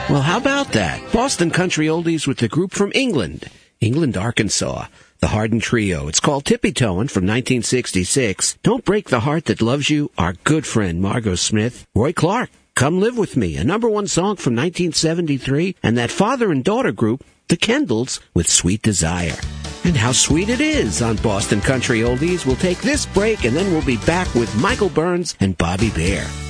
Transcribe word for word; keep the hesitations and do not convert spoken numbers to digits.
Well, how about that? Boston Country Oldies with the group from England, England, Arkansas. The Hardin Trio. It's called Tippy Toein' from nineteen sixty-six. Don't Break the Heart That Loves You, our good friend Margot Smith. Roy Clark, Come Live With Me, a number one song from nineteen seventy-three. And that father and daughter group, the Kendalls, with Sweet Desire. And how sweet it is on Boston Country Oldies. We'll take this break and then we'll be back with Michael Burns and Bobby Bare.